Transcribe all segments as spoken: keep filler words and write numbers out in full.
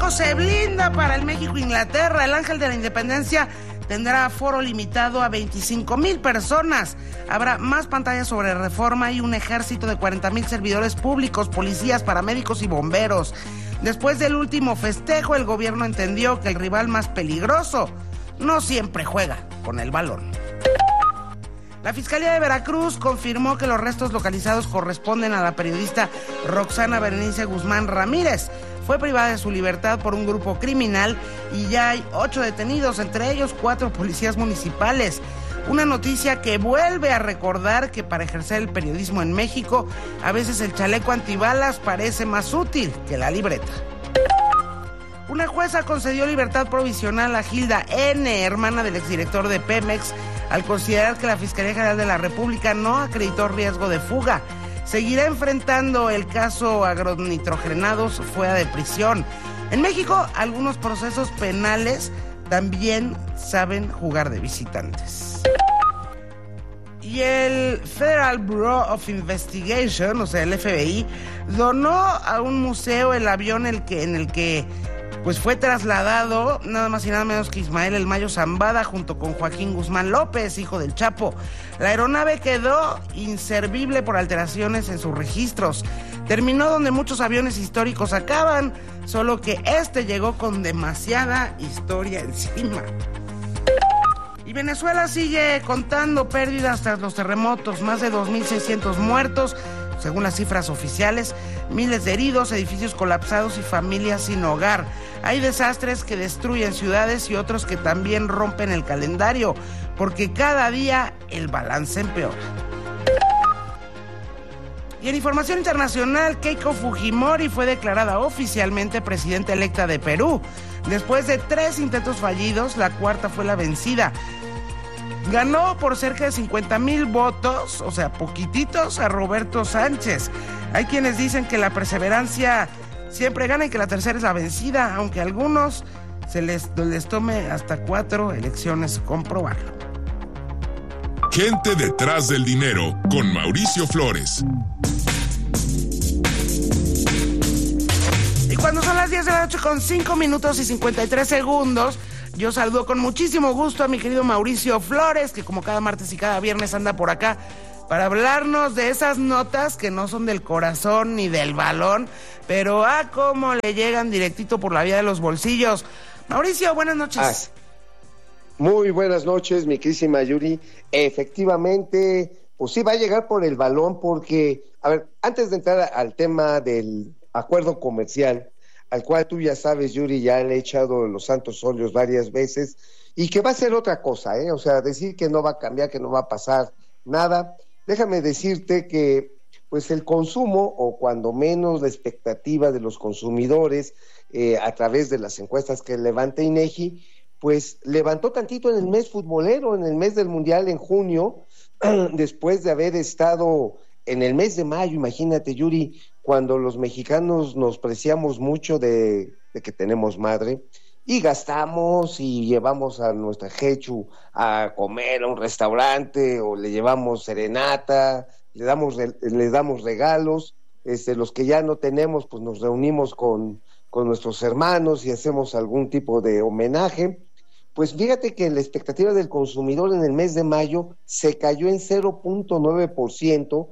México se blinda para el México-Inglaterra. El Ángel de la Independencia tendrá aforo limitado a veinticinco mil personas. Habrá más pantallas sobre reforma y un ejército de cuarenta mil servidores públicos, policías, paramédicos y bomberos. Después del último festejo, el gobierno entendió que el rival más peligroso no siempre juega con el balón. La Fiscalía de Veracruz confirmó que los restos localizados corresponden a la periodista Roxana Berenice Guzmán Ramírez. Fue privada de su libertad por un grupo criminal y ya hay ocho detenidos, entre ellos cuatro policías municipales. Una noticia que vuelve a recordar que para ejercer el periodismo en México, a veces el chaleco antibalas parece más útil que la libreta. Una jueza concedió libertad provisional a Gilda N., hermana del exdirector de Pemex, al considerar que la Fiscalía General de la República no acreditó riesgo de fuga. Seguirá enfrentando el caso agronitrogenados fuera de prisión. En México, algunos procesos penales también saben jugar de visitantes. Y el Federal Bureau of Investigation, o sea, el F B I, donó a un museo el avión el que, en el que pues fue trasladado nada más y nada menos que Ismael El Mayo Zambada junto con Joaquín Guzmán López, hijo del Chapo. La aeronave quedó inservible por alteraciones en sus registros. Terminó donde muchos aviones históricos acaban, solo que este llegó con demasiada historia encima. Y Venezuela sigue contando pérdidas tras los terremotos, más de dos mil seiscientos muertos, según las cifras oficiales, miles de heridos, edificios colapsados y familias sin hogar. Hay desastres que destruyen ciudades y otros que también rompen el calendario, porque cada día el balance empeora. Y en información internacional, Keiko Fujimori fue declarada oficialmente presidenta electa de Perú. Después de tres intentos fallidos, la cuarta fue la vencida. Ganó por cerca de cincuenta mil votos, o sea, poquititos, a Roberto Sánchez. Hay quienes dicen que la perseverancia siempre gana y que la tercera es la vencida, aunque a algunos se les, les tome hasta cuatro elecciones comprobarlo. Gente detrás del dinero, con Mauricio Flores. Y cuando son las diez de la noche con cinco minutos y cincuenta y tres segundos, yo saludo con muchísimo gusto a mi querido Mauricio Flores, que como cada martes y cada viernes anda por acá para hablarnos de esas notas que no son del corazón ni del balón, pero a ah, cómo le llegan directito por la vía de los bolsillos. Mauricio, buenas noches. Ah, muy buenas noches, mi querísima Yuri. Efectivamente, pues sí va a llegar por el balón porque, a ver, antes de entrar al tema del acuerdo comercial, al cual tú ya sabes, Yuri, ya le he echado los santos óleos varias veces, y que va a ser otra cosa, ¿eh? O sea, decir que no va a cambiar, que no va a pasar nada. Déjame decirte que, pues, el consumo, o cuando menos la expectativa de los consumidores, eh, a través de las encuestas que levanta INEGI, pues, levantó tantito en el mes futbolero, en el mes del Mundial, en junio, después de haber estado en el mes de mayo, imagínate, Yuri, cuando los mexicanos nos preciamos mucho de, de que tenemos madre, y gastamos y llevamos a nuestra jechu a comer a un restaurante, o le llevamos serenata, le damos, le damos regalos, este, los que ya no tenemos, pues nos reunimos con, con nuestros hermanos y hacemos algún tipo de homenaje. Pues fíjate que la expectativa del consumidor en el mes de mayo se cayó en cero punto nueve por ciento,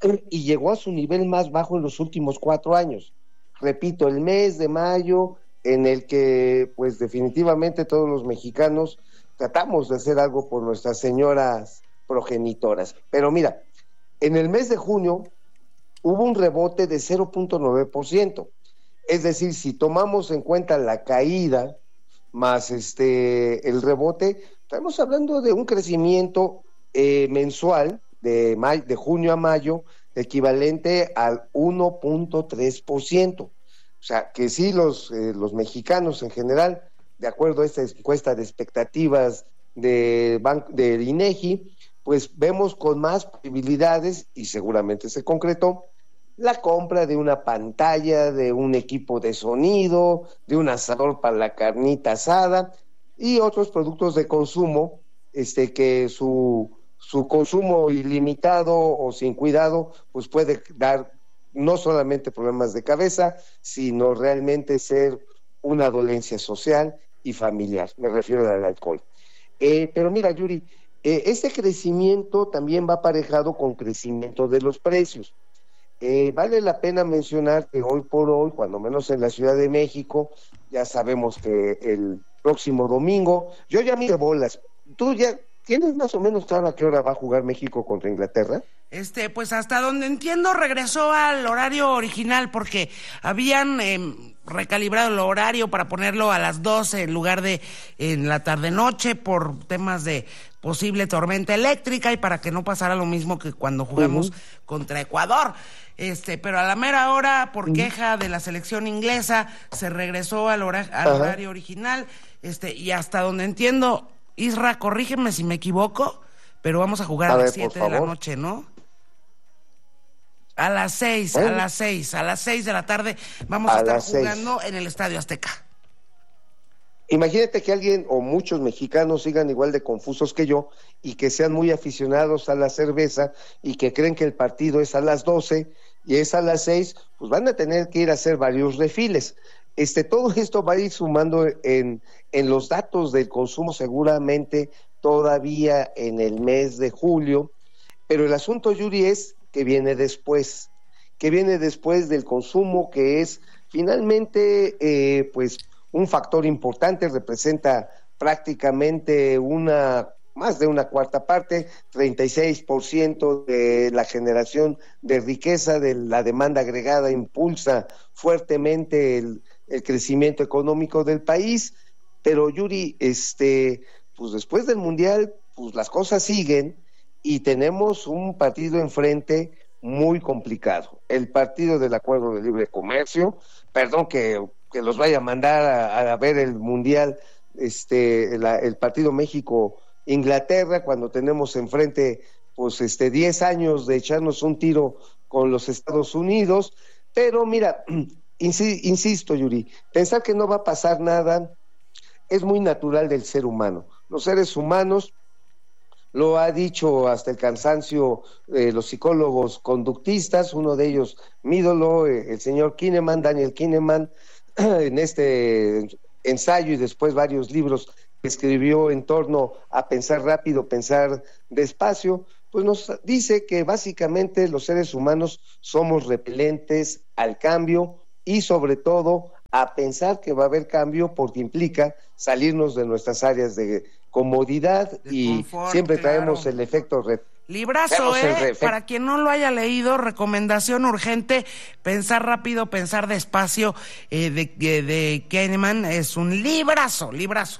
y llegó a su nivel más bajo en los últimos cuatro años. Repito, el mes de mayo en el que, pues definitivamente todos los mexicanos tratamos de hacer algo por nuestras señoras progenitoras. Pero mira, en el mes de junio hubo un rebote de cero punto nueve por ciento. Es decir, si tomamos en cuenta la caída más este el rebote, estamos hablando de un crecimiento eh, mensual de, may- de junio a mayo, equivalente al uno punto tres por ciento. O sea, que sí, los, eh, los mexicanos en general, de acuerdo a esta encuesta de expectativas de, Ban- de INEGI, pues vemos con más posibilidades, y seguramente se concretó, la compra de una pantalla, de un equipo de sonido, de un asador para la carnita asada, y otros productos de consumo, este que su... su consumo ilimitado o sin cuidado, pues puede dar no solamente problemas de cabeza, sino realmente ser una dolencia social y familiar, me refiero al alcohol. Eh, pero mira, Yuri, eh, este crecimiento también va aparejado con crecimiento de los precios. Eh, vale la pena mencionar que hoy por hoy, cuando menos en la Ciudad de México, ya sabemos que el próximo domingo, yo ya me bolas, tú ya tienes más o menos claro a qué hora va a jugar México contra Inglaterra. Este, pues hasta donde entiendo regresó al horario original porque habían eh, recalibrado el horario para ponerlo a las doce en lugar de en la tarde-noche por temas de posible tormenta eléctrica y para que no pasara lo mismo que cuando jugamos uh-huh. contra Ecuador. Este, pero a la mera hora, por uh-huh. queja de la selección inglesa, se regresó al, hora, al uh-huh. horario original. Este, y hasta donde entiendo, Isra, corrígeme si me equivoco, pero vamos a jugar a, a las siete de la noche, ¿no? A las seis, ¿Eh? a las seis, a las seis de la tarde vamos a, a estar jugando seis. En el Estadio Azteca. Imagínate que alguien o muchos mexicanos sigan igual de confusos que yo y que sean muy aficionados a la cerveza y que creen que el partido es a las doce y es a las seis, pues van a tener que ir a hacer varios refiles. Este, todo esto va a ir sumando en, en los datos del consumo seguramente todavía en el mes de julio, pero el asunto, Yuri, es que viene después, que viene después del consumo, que es finalmente eh, pues un factor importante, representa prácticamente una más de una cuarta parte, treinta y seis por ciento de la generación de riqueza, de la demanda agregada impulsa fuertemente el, el crecimiento económico del país, pero Yuri, este, pues después del Mundial, pues las cosas siguen, y tenemos un partido enfrente muy complicado, el partido del Acuerdo de Libre Comercio, perdón que, que los vaya a mandar a, a ver el Mundial, este, la, el partido México-Inglaterra, cuando tenemos enfrente pues este diez años de echarnos un tiro con los Estados Unidos, pero mira, insisto, Yuri, pensar que no va a pasar nada es muy natural del ser humano. Los seres humanos, lo ha dicho hasta el cansancio eh, los psicólogos conductistas, uno de ellos, mi ídolo, eh, el señor Kahneman, Daniel Kahneman, en este ensayo y después varios libros que escribió en torno a pensar rápido, pensar despacio, pues nos dice que básicamente los seres humanos somos repelentes al cambio y sobre todo a pensar que va a haber cambio porque implica salirnos de nuestras áreas de comodidad de y confort, siempre traemos claro. el efecto re- librazo, eh, re- para quien no lo haya leído, recomendación urgente, pensar rápido, pensar despacio, eh, de, de, de Kahneman, es un librazo, librazo.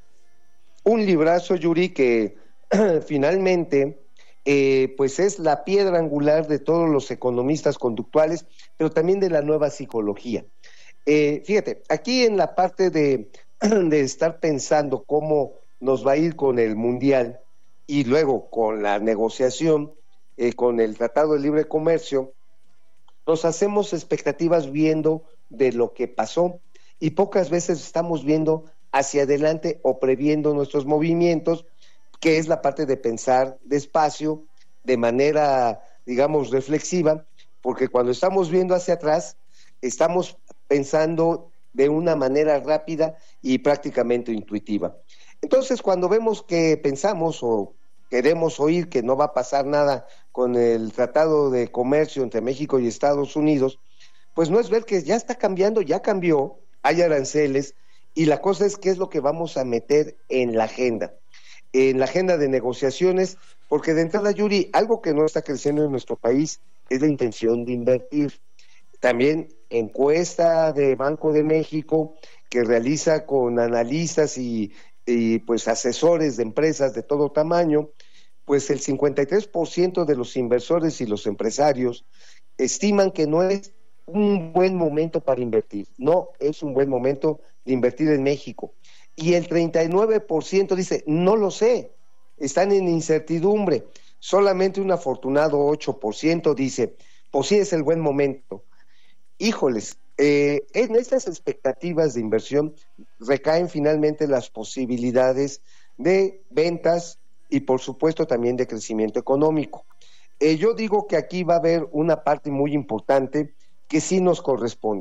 Un librazo, Yuri, que finalmente eh, pues es la piedra angular de todos los economistas conductuales, pero también de la nueva psicología. Eh, fíjate, aquí en la parte de, de estar pensando cómo nos va a ir con el Mundial y luego con la negociación, eh, con el Tratado de Libre Comercio, nos hacemos expectativas viendo de lo que pasó y pocas veces estamos viendo hacia adelante o previendo nuestros movimientos, que es la parte de pensar despacio, de manera, digamos, reflexiva, porque cuando estamos viendo hacia atrás, estamos pensando de una manera rápida y prácticamente intuitiva. Entonces, cuando vemos que pensamos o queremos oír que no va a pasar nada con el Tratado de Comercio entre México y Estados Unidos, pues no es ver que ya está cambiando, ya cambió, hay aranceles, y la cosa es qué es lo que vamos a meter en la agenda, en la agenda de negociaciones, porque de entrada, Yuri, algo que no está creciendo en nuestro país es la intención de invertir. También encuesta de Banco de México que realiza con analistas y, y pues asesores de empresas de todo tamaño, pues el cincuenta y tres por ciento de los inversores y los empresarios estiman que no es un buen momento para invertir, no es un buen momento de invertir en México. Y el treinta y nueve por ciento dice, no lo sé, están en incertidumbre. Solamente un afortunado ocho por ciento dice, pues sí es el buen momento. Híjoles, eh, en estas expectativas de inversión recaen finalmente las posibilidades de ventas y por supuesto también de crecimiento económico. Eh, yo digo que aquí va a haber una parte muy importante que sí nos corresponde.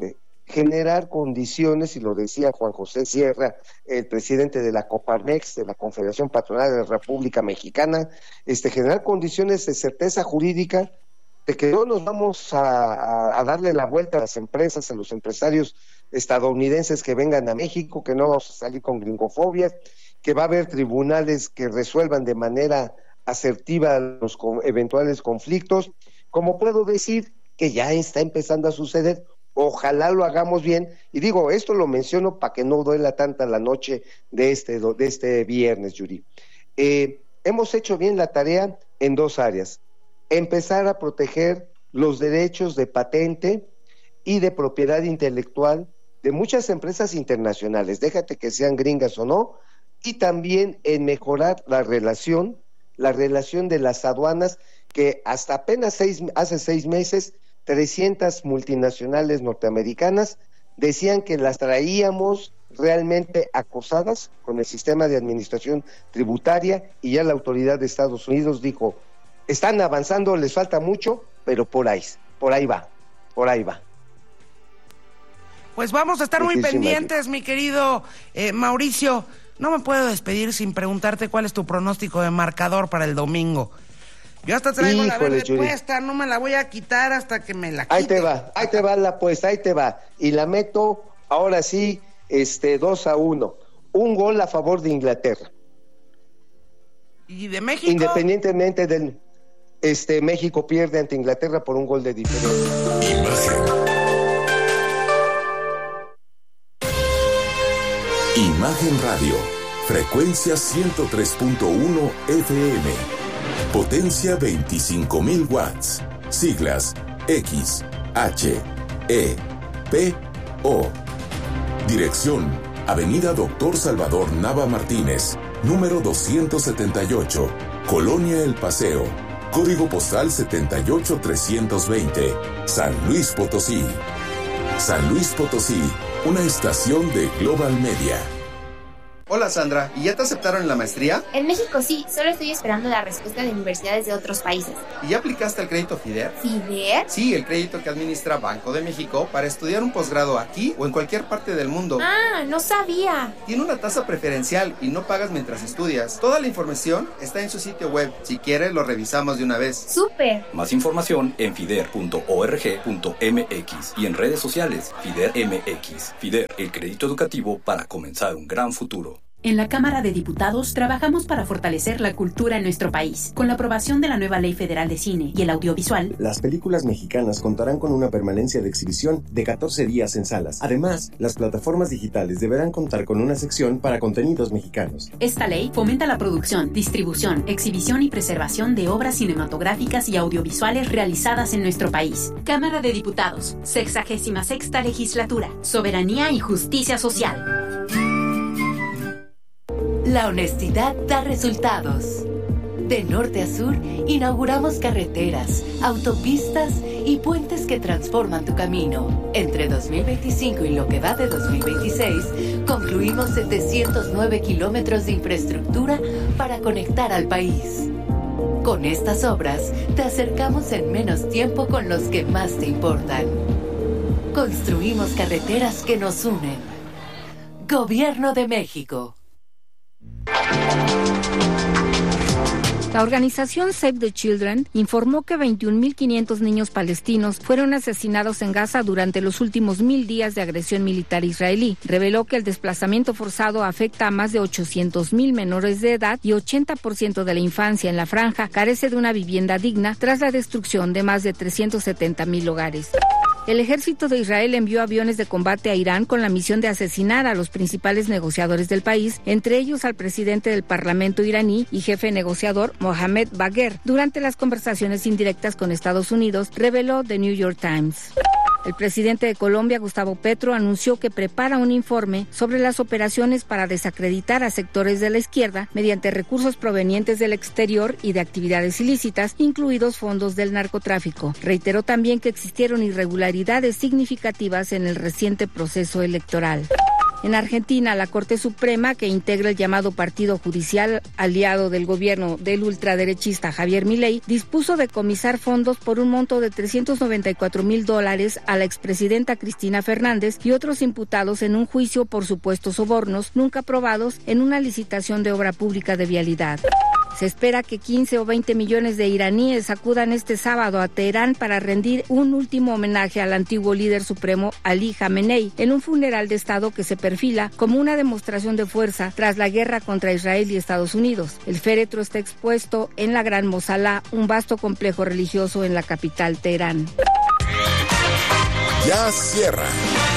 generar condiciones, y lo decía Juan José Sierra, el presidente de la Coparmex, de la Confederación Patronal de la República Mexicana, este, generar condiciones de certeza jurídica de que no nos vamos a, a, a darle la vuelta a las empresas, a los empresarios estadounidenses que vengan a México, que no vamos a salir con gringofobia, que va a haber tribunales que resuelvan de manera asertiva los con, eventuales conflictos, como puedo decir que ya está empezando a suceder. Ojalá lo hagamos bien, y digo, esto lo menciono para que no duela tanta la noche de este, de este viernes, Yuri. Eh, hemos hecho bien la tarea en dos áreas: empezar a proteger los derechos de patente y de propiedad intelectual de muchas empresas internacionales, déjate que sean gringas o no, y también en mejorar la relación, la relación de las aduanas, que hasta apenas seis, hace seis meses, trescientas multinacionales norteamericanas decían que las traíamos realmente acosadas con el sistema de administración tributaria, y ya la autoridad de Estados Unidos dijo, están avanzando, les falta mucho, pero por ahí, por ahí va, por ahí va. Pues vamos a estar muy pendientes, mi querido eh, Mauricio. No me puedo despedir sin preguntarte cuál es tu pronóstico de marcador para el domingo. Yo hasta traigo Híjole, la verde Yuri. puesta, no me la voy a quitar hasta que me la quite. Ahí te va, ahí te va la apuesta, ahí te va. Y la meto, ahora sí, este, dos a uno. Un gol a favor de Inglaterra. ¿Y de México? Independientemente del... Este, México pierde ante Inglaterra por un gol de diferencia. Imagen. Imagen Radio, frecuencia ciento tres punto uno F M, potencia veinticinco mil watts, siglas X, H, E, P, O. Dirección, Avenida Doctor Salvador Nava Martínez, número doscientos setenta y ocho, Colonia El Paseo, código postal setenta y ocho trescientos veinte, San Luis Potosí. San Luis Potosí, una estación de Global Media. Hola Sandra, ¿y ya te aceptaron en la maestría? En México sí, solo estoy esperando la respuesta de universidades de otros países. ¿Y ya aplicaste al crédito FIDER? ¿FIDER? Sí, el crédito que administra Banco de México para estudiar un posgrado aquí o en cualquier parte del mundo. Ah, no sabía. Tiene una tasa preferencial y no pagas mientras estudias. Toda la información está en su sitio web. Si quieres, lo revisamos de una vez. ¡Súper! Más información en fider punto org punto m x y en redes sociales FIDER M X. FIDER, el crédito educativo para comenzar un gran futuro. En la Cámara de Diputados trabajamos para fortalecer la cultura en nuestro país. Con la aprobación de la nueva Ley Federal de Cine y el Audiovisual, las películas mexicanas contarán con una permanencia de exhibición de catorce días en salas. Además, las plataformas digitales deberán contar con una sección para contenidos mexicanos. Esta ley fomenta la producción, distribución, exhibición y preservación de obras cinematográficas y audiovisuales realizadas en nuestro país. Cámara de Diputados, sexagésima sexta legislatura, soberanía y justicia social. La honestidad da resultados. De norte a sur, inauguramos carreteras, autopistas y puentes que transforman tu camino. Entre dos mil veinticinco y lo que va de dos mil veintiséis, concluimos setecientos nueve kilómetros de infraestructura para conectar al país. Con estas obras, te acercamos en menos tiempo con los que más te importan. Construimos carreteras que nos unen. Gobierno de México. La organización Save the Children informó que veintiún mil quinientos niños palestinos fueron asesinados en Gaza durante los últimos mil días de agresión militar israelí. Reveló que el desplazamiento forzado afecta a más de ochocientos mil menores de edad y ochenta por ciento de la infancia en la franja carece de una vivienda digna tras la destrucción de más de trescientos setenta mil hogares. El ejército de Israel envió aviones de combate a Irán con la misión de asesinar a los principales negociadores del país, entre ellos al presidente del Parlamento iraní y jefe negociador Mohamed Bagher. Durante las conversaciones indirectas con Estados Unidos, reveló The New York Times. El presidente de Colombia, Gustavo Petro, anunció que prepara un informe sobre las operaciones para desacreditar a sectores de la izquierda mediante recursos provenientes del exterior y de actividades ilícitas, incluidos fondos del narcotráfico. Reiteró también que existieron irregularidades significativas en el reciente proceso electoral. En Argentina, la Corte Suprema, que integra el llamado partido judicial aliado del gobierno del ultraderechista Javier Milei, dispuso decomisar fondos por un monto de trescientos noventa y cuatro mil dólares a la expresidenta Cristina Fernández y otros imputados en un juicio por supuestos sobornos nunca probados en una licitación de obra pública de vialidad. Se espera que quince o veinte millones de iraníes acudan este sábado a Teherán para rendir un último homenaje al antiguo líder supremo Ali Khamenei en un funeral de Estado que se perfila como una demostración de fuerza tras la guerra contra Israel y Estados Unidos. El féretro está expuesto en la Gran Mosala, un vasto complejo religioso en la capital Teherán. Ya cierra.